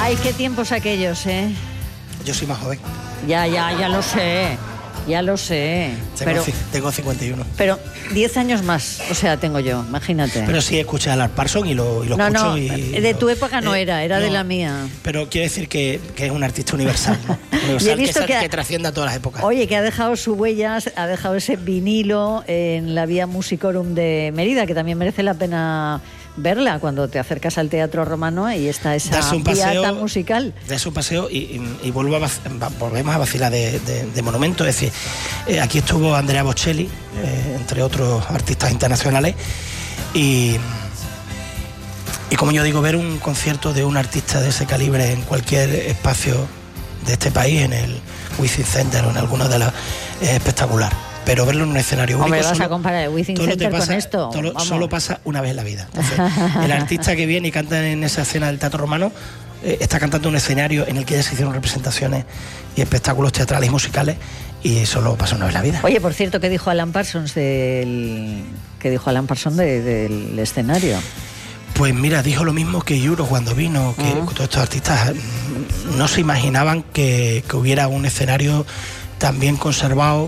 Ay, qué tiempos aquellos, ¿eh? Yo soy más joven. Ya lo sé. Ya lo sé. Tengo 51. Pero 10 años más, o sea, tengo yo, imagínate. Pero sí escuché a Alan Parsons y lo escucho. No, de tu época no era de la mía. Pero quiero decir que es un artista universal, ¿no? Y he visto que trasciende a todas las épocas. Oye, que ha dejado su huella, ha dejado ese vinilo en la Vía Musicorum de Mérida, que también merece la pena verla cuando te acercas al Teatro Romano y está esa vía tan musical. Das un paseo y volvemos a vacilar de monumento. Es decir, aquí estuvo Andrea Bocelli, entre otros artistas internacionales, y como yo digo, ver un concierto de un artista de ese calibre en cualquier espacio de este país, en el Within Center o en alguna de las, es espectacular. Pero verlo en un escenario único... ¿Cómo vas a comparar el Within Center con esto? Solo pasa una vez en la vida. Entonces, el artista que viene y canta en esa escena del Teatro Romano está cantando un escenario en el que ya se hicieron representaciones y espectáculos teatrales y musicales, y solo pasa una vez en la vida. Oye, por cierto, ¿qué dijo Alan Parsons del escenario? Pues mira, dijo lo mismo que Yuro cuando vino, que todos estos artistas no se imaginaban que hubiera un escenario tan bien conservado,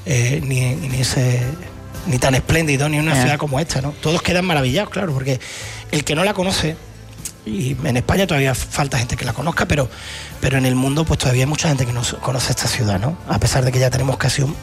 ni tan espléndido, ni una ciudad como esta, ¿no? Todos quedan maravillados, claro, porque el que no la conoce, y en España todavía falta gente que la conozca, pero en el mundo pues todavía hay mucha gente que no conoce esta ciudad, ¿no? A pesar de que ya tenemos casi un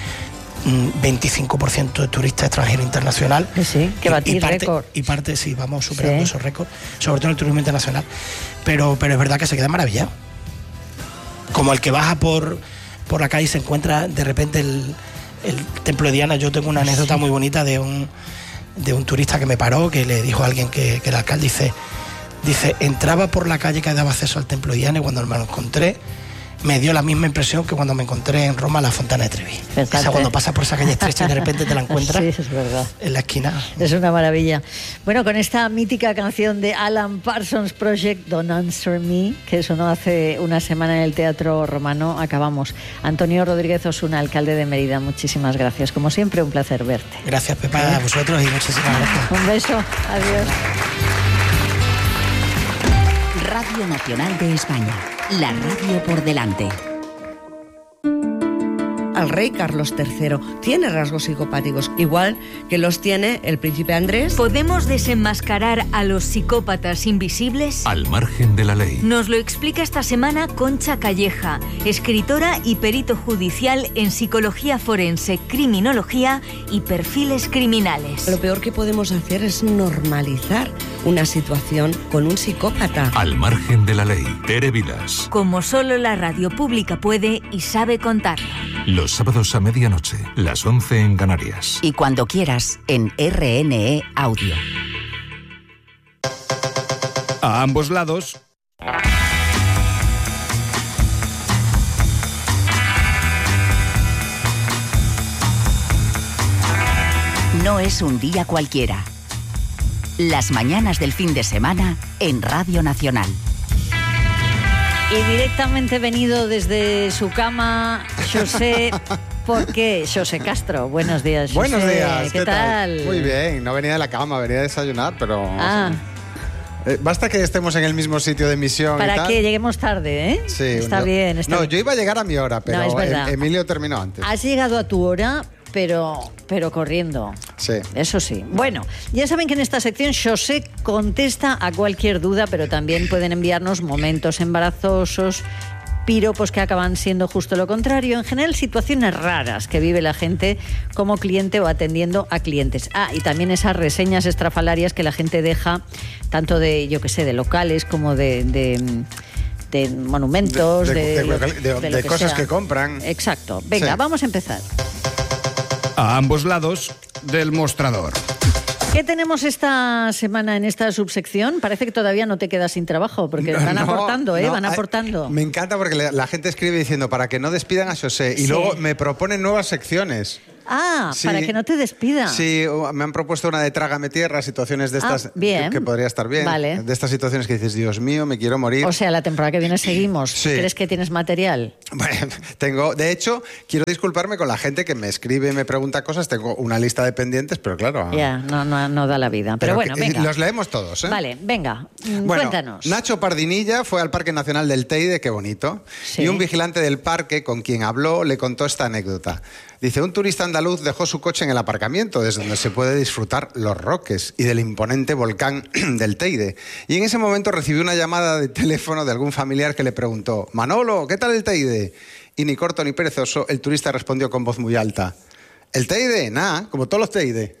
25% de turistas extranjeros internacional. Sí, que batir récord. Y parte, sí, vamos superando esos récords, sobre todo en el turismo internacional. Pero es verdad que se queda maravillado. Como el que baja por la calle y se encuentra de repente el templo de Diana. Yo tengo una anécdota muy bonita de un turista que me paró, que le dijo a alguien que el alcalde dice, entraba por la calle que daba acceso al templo de Diana, y cuando me lo encontré me dio la misma impresión que cuando me encontré en Roma la Fontana de Trevi. O sea, cuando pasas por esa calle estrecha y de repente te la encuentras sí, es verdad, en la esquina. Es una maravilla. Bueno, con esta mítica canción de Alan Parsons Project, Don't Answer Me, que sonó hace una semana en el Teatro Romano, acabamos. Antonio Rodríguez Osuna, alcalde de Mérida, muchísimas gracias. Como siempre, un placer verte. Gracias, Pepa, a vosotros, y muchísimas gracias. Un beso, adiós. Radio Nacional de España, la radio por delante. Al rey Carlos III tiene rasgos psicopáticos, igual que los tiene el príncipe Andrés. ¿Podemos desenmascarar a los psicópatas invisibles? Al margen de la ley. Nos lo explica esta semana Concha Calleja, escritora y perito judicial en psicología forense, criminología y perfiles criminales. Lo peor que podemos hacer es normalizar una situación con un psicópata. Al margen de la ley. Tere Vilas. Como solo la radio pública puede y sabe contarlo. Los sábados a medianoche, las 11 en Canarias. Y cuando quieras, en RNE Audio. A ambos lados. No es un día cualquiera. Las mañanas del fin de semana en Radio Nacional. Y directamente venido desde su cama, José... ¿Por qué? José Castro. Buenos días, José. Buenos días. ¿Qué tal? Muy bien. No venía de la cama, venía a desayunar, pero... Ah. Basta que estemos en el mismo sitio de emisión. Para que lleguemos tarde, ¿eh? Sí. Está bien. No, yo iba a llegar a mi hora, pero no, es verdad. Emilio terminó antes. Has llegado a tu hora, pero corriendo. Sí. Eso sí. Bueno, ya saben que en esta sección José contesta a cualquier duda, pero también pueden enviarnos momentos embarazosos, piropos que acaban siendo justo lo contrario, en general situaciones raras que vive la gente como cliente o atendiendo a clientes. Y también esas reseñas estrafalarias que la gente deja, tanto de, yo qué sé, de locales como de monumentos, de cosas que compran. Exacto. Venga, sí. Vamos a empezar. A ambos lados del mostrador. ¿Qué tenemos esta semana en esta subsección? Parece que todavía no te quedas sin trabajo, porque van aportando, van aportando. Me encanta porque la gente escribe diciendo para que no despidan a José, y luego me proponen nuevas secciones. Ah, Sí. para que no te despida. Sí, me han propuesto una de trágame tierra, situaciones de estas bien. que podría estar bien. Vale. De estas situaciones que dices, Dios mío, me quiero morir. O sea, la temporada que viene seguimos. Sí. ¿Crees que tienes material? Bueno, de hecho, quiero disculparme con la gente que me escribe y me pregunta cosas. Tengo una lista de pendientes, pero claro. Ya, no da la vida. Pero bueno, venga. Los leemos todos, ¿eh? Vale, venga, Bueno, cuéntanos. Nacho Pardinilla fue al Parque Nacional del Teide, qué bonito, Sí. y un vigilante del parque con quien habló le contó esta anécdota. Dice, un turista andaluz dejó su coche en el aparcamiento, desde donde se puede disfrutar los roques y del imponente volcán del Teide. Y en ese momento recibió una llamada de teléfono de algún familiar que le preguntó, Manolo, ¿qué tal el Teide? Y ni corto ni perezoso, el turista respondió con voz muy alta, ¿el Teide? Nada, como todos los Teide.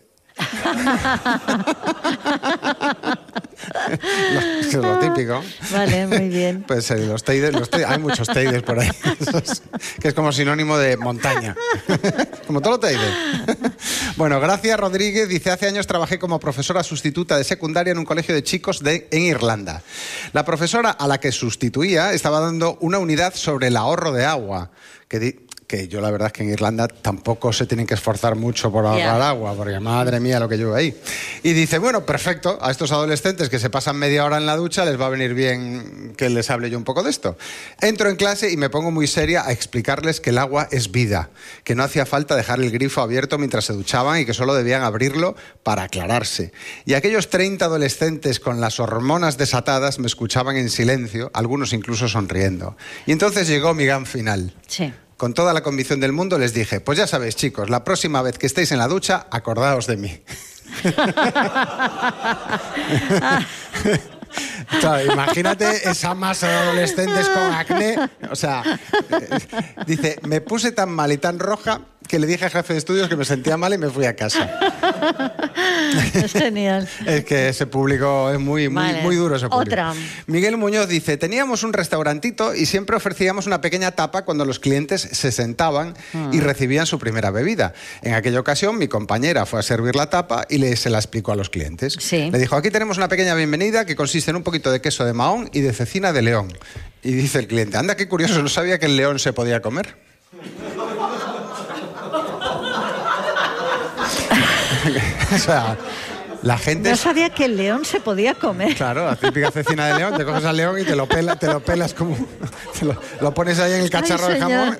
Es lo típico. Vale, muy bien. Pues los Teides, hay muchos Teides por ahí, que es como sinónimo de montaña. Como todo lo Teide. Bueno, Gracia Rodríguez dice, hace años trabajé como profesora sustituta de secundaria en un colegio de chicos en Irlanda. La profesora a la que sustituía estaba dando una unidad sobre el ahorro de agua, que yo la verdad es que en Irlanda tampoco se tienen que esforzar mucho por ahorrar agua, porque madre mía lo que llevo ahí. Y dice, bueno, perfecto, a estos adolescentes que se pasan media hora en la ducha les va a venir bien que les hable yo un poco de esto. Entro en clase y me pongo muy seria a explicarles que el agua es vida, que no hacía falta dejar el grifo abierto mientras se duchaban y que solo debían abrirlo para aclararse. Y aquellos 30 adolescentes con las hormonas desatadas me escuchaban en silencio, algunos incluso sonriendo. Y entonces llegó mi gran final. Sí. Con toda la convicción del mundo les dije, pues ya sabéis, chicos, la próxima vez que estéis en la ducha, acordaos de mí. Claro, imagínate esa masa de adolescentes con acné. O sea, dice, me puse tan mal y tan roja que le dije al jefe de estudios que me sentía mal y me fui a casa. Es genial. Es que ese público es muy duro ese público. Otra. Miguel Muñoz dice, teníamos un restaurantito y siempre ofrecíamos una pequeña tapa cuando los clientes se sentaban y recibían su primera bebida. En aquella ocasión mi compañera fue a servir la tapa y se la explicó a los clientes. Sí. Le dijo, aquí tenemos una pequeña bienvenida que consiste en un poquito de queso de Mahón y de cecina de león. Y dice el cliente, anda, qué curioso, no sabía que el león se podía comer. O sea, la gente... No sabía que el león se podía comer. Claro, la típica cecina de león, te coges al león y te lo pelas como... lo pones ahí en el cacharro de jamón.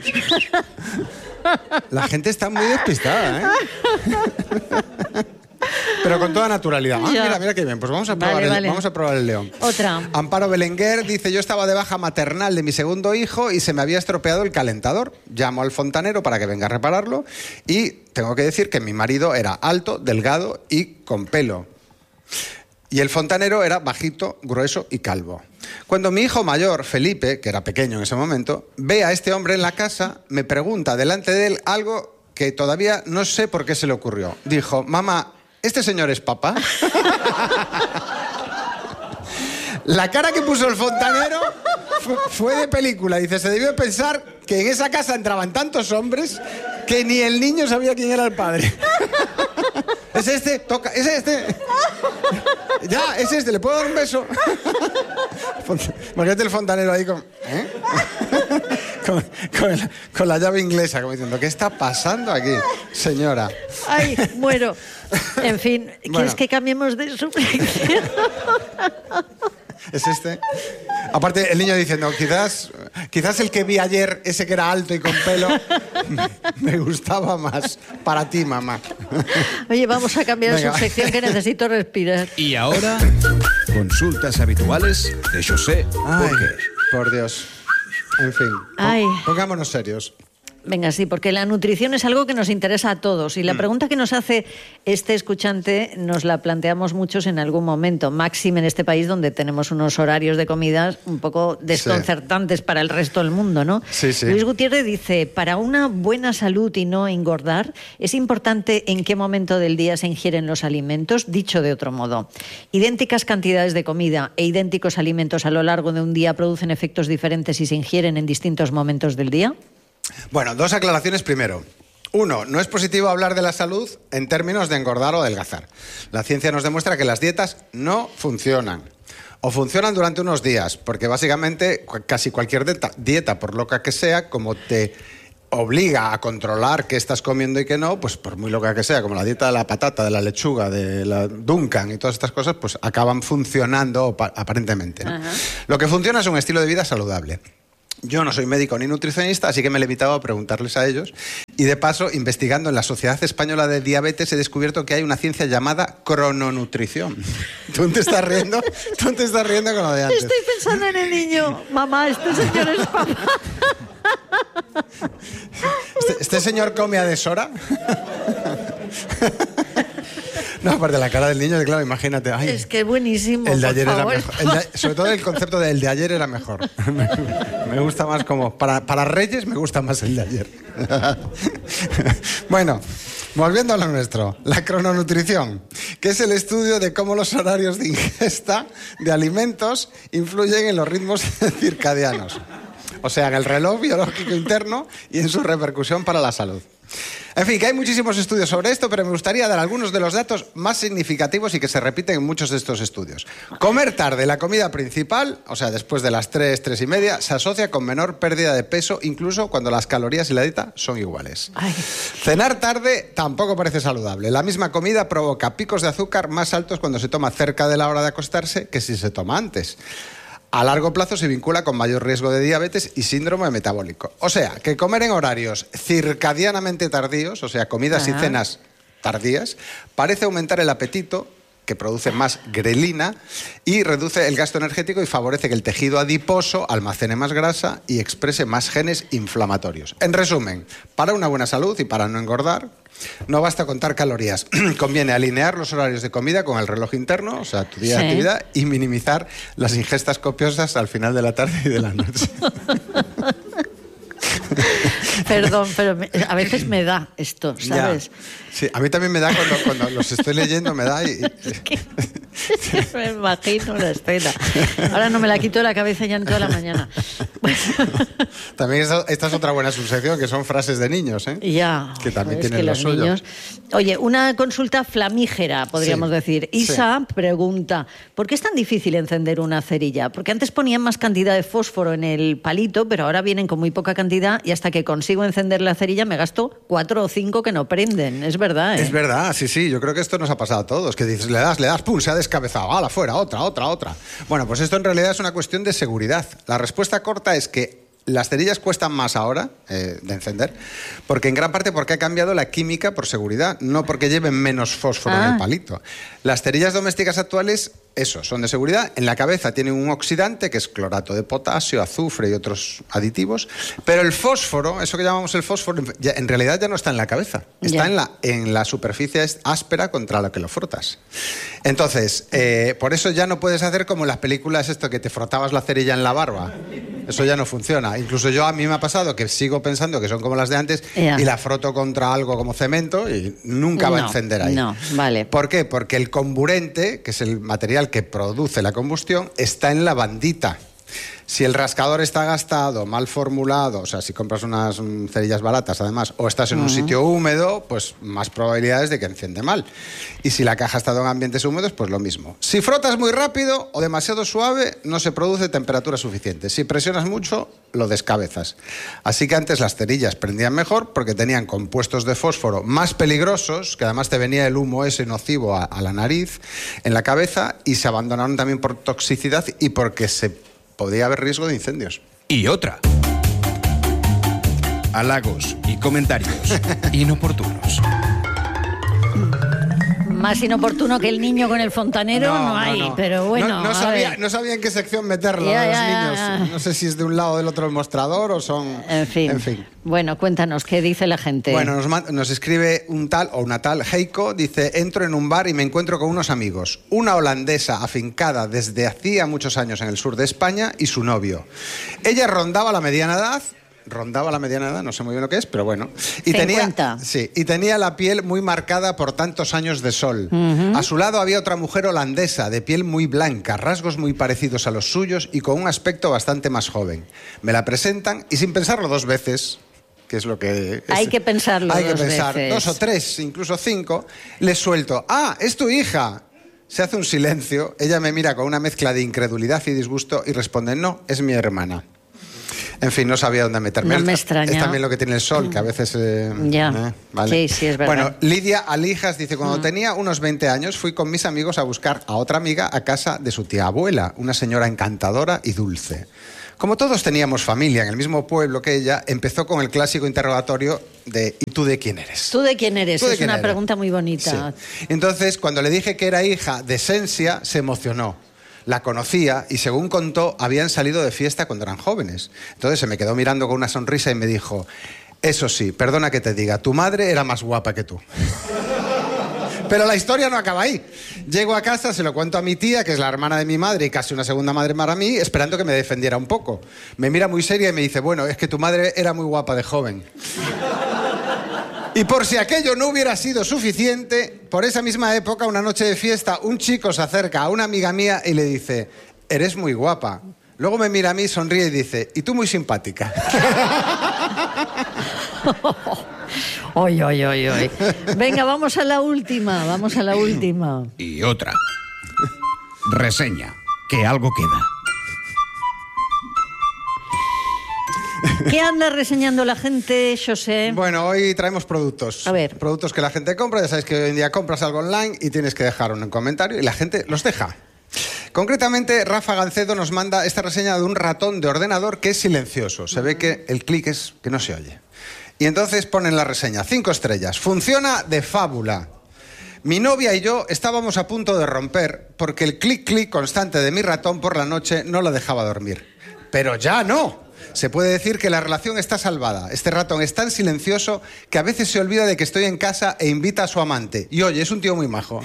La gente está muy despistada, ¿eh? Pero con toda naturalidad. Mira qué bien, pues vamos a probar el león. Otra. Amparo Belenguer dice, yo estaba de baja maternal de mi segundo hijo y se me había estropeado el calentador. Llamo al fontanero para que venga a repararlo y tengo que decir que mi marido era alto, delgado y con pelo. Y el fontanero era bajito, grueso y calvo. Cuando mi hijo mayor, Felipe, que era pequeño en ese momento, ve a este hombre en la casa, me pregunta delante de él algo que todavía no sé por qué se le ocurrió. Dijo, mamá, ¿este señor es papá? La cara que puso el fontanero fue de película. Dice, se debió pensar que en esa casa entraban tantos hombres que ni el niño sabía quién era el padre. ¿Es este? Toca. ¿Es este? Ya, es este. ¿Le puedo dar un beso? Imagínate el fontanero ahí con... ¿eh? con la llave inglesa, como diciendo, ¿qué está pasando aquí, señora? Ay, muero. En fin, ¿quieres Bueno. que cambiemos de sublección? ¿Es este? Aparte, el niño diciendo, quizás el que vi ayer, ese que era alto y con pelo, me gustaba más. Para ti, mamá. Oye, vamos a cambiar de Venga. subsección que necesito respirar. Y ahora, consultas habituales de José Ay, Burger. por Dios. En fin, Ay. pongámonos serios. Venga, sí, porque la nutrición es algo que nos interesa a todos. Y la pregunta que nos hace este escuchante nos la planteamos muchos en algún momento, máxime en este país donde tenemos unos horarios de comidas un poco desconcertantes para el resto del mundo, ¿no? Sí, sí. Luis Gutiérrez dice, para una buena salud y no engordar, ¿es importante en qué momento del día se ingieren los alimentos? Dicho de otro modo, idénticas cantidades de comida e idénticos alimentos a lo largo de un día producen efectos diferentes si se ingieren en distintos momentos del día. Bueno, dos aclaraciones primero. Uno, no es positivo hablar de la salud en términos de engordar o adelgazar. La ciencia nos demuestra que las dietas no funcionan. O funcionan durante unos días, porque básicamente casi cualquier dieta, por loca que sea, como te obliga a controlar qué estás comiendo y qué no, pues por muy loca que sea, como la dieta de la patata, de la lechuga, de la Duncan y todas estas cosas, pues acaban funcionando aparentemente, ¿no? Lo que funciona es un estilo de vida saludable. Yo no soy médico ni nutricionista, así que me he limitado a preguntarles a ellos. Y de paso, investigando en la Sociedad Española de Diabetes, he descubierto que hay una ciencia llamada crononutrición. ¿Tú te estás riendo? ¿Tú te estás riendo con lo de antes? Estoy pensando en el niño. Mamá, este señor es papá. ¿Este señor come a deshora? No, aparte la cara del niño, claro, imagínate. Ay, es que buenísimo. El de ayer era mejor. Sobre todo el concepto de el de ayer era mejor. Me gusta más como... Para Reyes me gusta más el de ayer. Bueno, volviendo a lo nuestro. La crononutrición, que es el estudio de cómo los horarios de ingesta de alimentos influyen en los ritmos circadianos. O sea, en el reloj biológico interno y en su repercusión para la salud. En fin, que hay muchísimos estudios sobre esto, pero me gustaría dar algunos de los datos más significativos y que se repiten en muchos de estos estudios. Comer tarde, la comida principal, o sea, después de las 3, 3:30, se asocia con menor pérdida de peso, incluso cuando las calorías y la dieta son iguales. Ay. Cenar tarde tampoco parece saludable. La misma comida provoca picos de azúcar más altos cuando se toma cerca de la hora de acostarse que si se toma antes. A largo plazo se vincula con mayor riesgo de diabetes y síndrome metabólico. O sea, que comer en horarios circadianamente tardíos, o sea, comidas y cenas tardías, parece aumentar el apetito, que produce más grelina y reduce el gasto energético y favorece que el tejido adiposo almacene más grasa y exprese más genes inflamatorios. En resumen, para una buena salud y para no engordar, no basta contar calorías. Conviene alinear los horarios de comida con el reloj interno, o sea, tu día de actividad, y minimizar las ingestas copiosas al final de la tarde y de la noche. Perdón, pero a veces me da esto, ¿sabes? Ya. Sí, a mí también me da cuando los estoy leyendo, me da y... Es que me imagino la escena. Ahora no me la quito de la cabeza ya en toda la mañana. También esta es otra buena subsección, que son frases de niños, ¿eh? Ya. Que también es tienen que lo los suyo. Niños... Oye, una consulta flamígera, podríamos decir. Isa pregunta, ¿por qué es tan difícil encender una cerilla? Porque antes ponían más cantidad de fósforo en el palito, pero ahora vienen con muy poca cantidad y hasta que consigo encender la cerilla me gasto 4 o 5 que no prenden. Es verdad, ¿eh? Es verdad, sí. Yo creo que esto nos ha pasado a todos. Que dices, le das, pum, se ha descabezado. ¡Hala, fuera! Otra. Bueno, pues esto en realidad es una cuestión de seguridad. La respuesta corta es que las cerillas cuestan más ahora de encender, porque en gran parte porque ha cambiado la química por seguridad, no porque lleven menos fósforo en el palito. Las cerillas domésticas actuales, son de seguridad. En la cabeza tienen un oxidante, que es clorato de potasio, azufre y otros aditivos, pero el fósforo, eso que llamamos el fósforo, en realidad ya no está en la cabeza, está en la superficie áspera contra la que lo frotas. Entonces, por eso ya no puedes hacer como en las películas esto que te frotabas la cerilla en la barba. Eso ya no funciona. Incluso a mí me ha pasado que sigo pensando que son como las de antes y la froto contra algo como cemento y nunca va a encender ahí. No, vale. ¿Por qué? Porque el comburente, que es el material que produce la combustión, está en la bandita. Si el rascador está gastado, mal formulado, o sea, si compras unas cerillas baratas además, o estás en un sitio húmedo, pues más probabilidades de que enciende mal. Y si la caja ha estado en ambientes húmedos, pues lo mismo. Si frotas muy rápido o demasiado suave, no se produce temperatura suficiente. Si presionas mucho, lo descabezas. Así que antes las cerillas prendían mejor porque tenían compuestos de fósforo más peligrosos, que además te venía el humo ese nocivo a la nariz, en la cabeza, y se abandonaron también por toxicidad y porque podía haber riesgo de incendios. Y otra. Halagos y comentarios inoportunos. Más inoportuno que el niño con el fontanero no hay, pero bueno. No sabía en qué sección meterlo a los niños. No sé si es de un lado o del otro el mostrador o son... En fin. Bueno, cuéntanos, ¿qué dice la gente? Bueno, nos escribe un tal o una tal Heiko, dice, entro en un bar y me encuentro con unos amigos. Una holandesa afincada desde hacía muchos años en el sur de España y su novio. Ella rondaba la mediana edad, no sé muy bien lo que es, pero bueno. Y 50. tenía la piel muy marcada por tantos años de sol. A su lado había otra mujer holandesa, de piel muy blanca, rasgos muy parecidos a los suyos y con un aspecto bastante más joven. Me la presentan y sin pensarlo 2 veces... que es lo que... Hay que pensarlo dos veces. 2 o 3, incluso 5, le suelto, ¡ah, es tu hija! Se hace un silencio, ella me mira con una mezcla de incredulidad y disgusto y responde, no, es mi hermana. En fin, no sabía dónde meterme. No me extraña. Es también lo que tiene el sol, que a veces... Vale. Sí, es verdad. Bueno, Lidia Alijas dice, cuando tenía unos 20 años fui con mis amigos a buscar a otra amiga a casa de su tía abuela, una señora encantadora y dulce. Como todos teníamos familia en el mismo pueblo que ella, empezó con el clásico interrogatorio de ¿y tú de quién eres? ¿Tú de quién eres? Es una pregunta muy bonita. Sí. Entonces, cuando le dije que era hija de Sensia, se emocionó. La conocía y, según contó, habían salido de fiesta cuando eran jóvenes. Entonces se me quedó mirando con una sonrisa y me dijo, eso sí, perdona que te diga, tu madre era más guapa que tú. Pero la historia no acaba ahí. Llego a casa, se lo cuento a mi tía, que es la hermana de mi madre y casi una segunda madre para mí, esperando que me defendiera un poco. Me mira muy seria y me dice, bueno, es que tu madre era muy guapa de joven. Y por si aquello no hubiera sido suficiente, por esa misma época, una noche de fiesta, un chico se acerca a una amiga mía y le dice, eres muy guapa. Luego me mira a mí, sonríe y dice, y tú muy simpática. Oy, oy, oy, oy. Venga, vamos a la última. Y otra. Reseña, que algo queda. ¿Qué anda reseñando la gente, José? Bueno, hoy traemos productos. A ver. Productos que la gente compra. Ya sabéis que hoy en día compras algo online y tienes que dejar un comentario y la gente los deja. Concretamente, Rafa Gancedo nos manda esta reseña de un ratón de ordenador que es silencioso. Se ve que el clic es que no se oye. Y entonces ponen la reseña, 5 estrellas. Funciona de fábula. Mi novia y yo estábamos a punto de romper porque el clic-clic constante de mi ratón por la noche no la dejaba dormir. Pero ya no. Se puede decir que la relación está salvada. Este ratón es tan silencioso que a veces se olvida de que estoy en casa e invita a su amante. Y oye, es un tío muy majo.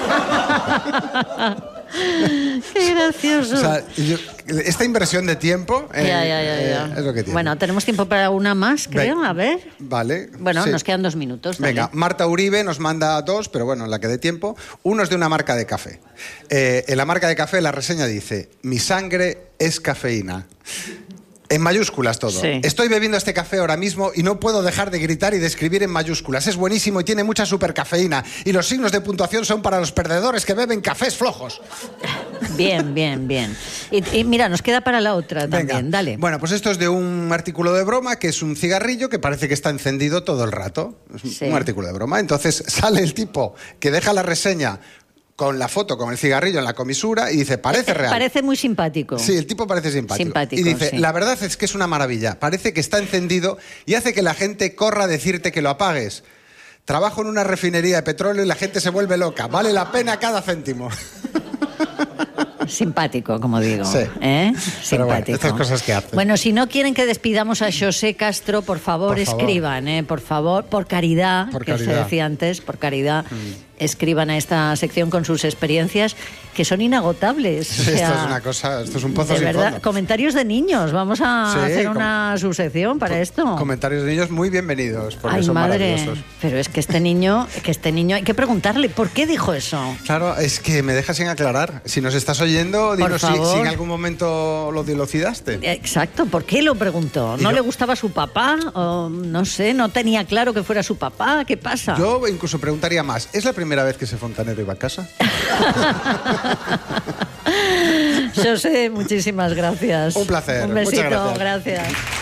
Qué gracioso. O sea, esta inversión de tiempo ya. Es lo que tiene. Bueno, tenemos tiempo para una más, creo. A ver. Vale. Bueno, sí. Nos quedan 2 minutos. Dale. Venga, Marta Uribe nos manda 2, pero bueno, en la que dé tiempo. Uno es de una marca de café. En la marca de café la reseña dice, mi sangre es cafeína. En mayúsculas todo. Sí. Estoy bebiendo este café ahora mismo y no puedo dejar de gritar y de escribir en mayúsculas. Es buenísimo y tiene mucha supercafeína. Y los signos de puntuación son para los perdedores que beben cafés flojos. Bien. Y mira, nos queda para la otra también. Venga. Dale. Bueno, pues esto es de un artículo de broma, que es un cigarrillo que parece que está encendido todo el rato. Es Sí. un artículo de broma. Entonces sale el tipo que deja la reseña con la foto, con el cigarrillo en la comisura y dice, parece real. Parece muy simpático. Sí, el tipo parece simpático. Y dice, sí. La verdad es que es una maravilla. Parece que está encendido y hace que la gente corra a decirte que lo apagues. Trabajo en una refinería de petróleo y la gente se vuelve loca. Vale la pena cada céntimo. Simpático, como digo. Sí. Simpático. Pero bueno, estas cosas que hacen. Bueno, si no quieren que despidamos a José Castro, por favor, escriban, por favor, por caridad, que se decía antes, por caridad, escriban a esta sección con sus experiencias que son inagotables. Sí, o sea, esto es una cosa, esto es un pozo de sin verdad, fondo. Comentarios de niños, vamos a hacer una subsección para esto. Comentarios de niños muy bienvenidos, porque Ay, son madre, maravillosos. pero es que este niño hay que preguntarle, ¿por qué dijo eso? Claro, es que me deja sin aclarar. Si nos estás oyendo, dinos si en algún momento lo dilucidaste. Exacto, ¿por qué lo preguntó? ¿No le gustaba su papá? O no sé, no tenía claro que fuera su papá. ¿Qué pasa? Yo incluso preguntaría más, ¿es la primera vez que ese fontanero iba a casa? José, muchísimas gracias. Un placer. Un besito, Muchas gracias. Gracias.